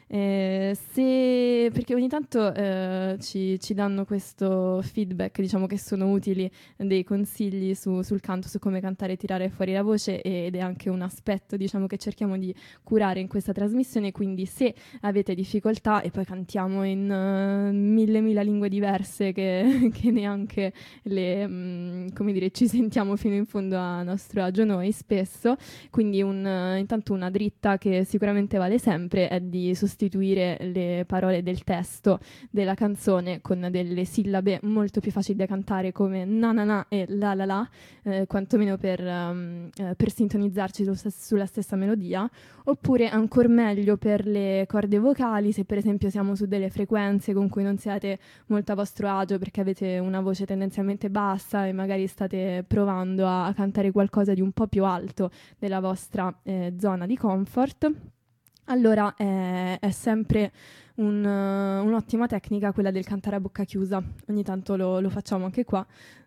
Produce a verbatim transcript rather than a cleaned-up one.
Eh, se, perché ogni tanto eh, ci, ci danno questo feedback, diciamo che sono utili dei consigli su- sul canto, su come cantare e tirare fuori la voce, ed è anche un aspetto, diciamo, che cerchiamo di curare in questa trasmissione. Quindi se avete difficoltà, e poi cantiamo in uh, mille mila lingue diverse che, che neanche le, mh, come dire, ci sentiamo fino in fondo a nostro agio noi spesso, quindi un, uh, intanto una dritta che sicuramente vale sempre è di sostituire le parole del testo della canzone con delle sillabe molto più facili da cantare come na na na e la la la, eh, quantomeno per, um, eh, per sintonizzarci su- sulla stessa melodia, oppure ancora meglio per le corde vocali, se per esempio siamo su delle frequenze con cui non siete molto a vostro agio perché avete una voce tendenzialmente bassa e magari state provando a, a cantare qualcosa di un po' più alto della vostra eh, zona di comfort, allora eh, è sempre un, uh, un'ottima tecnica quella del cantare a bocca chiusa. Ogni tanto lo, lo facciamo anche qua,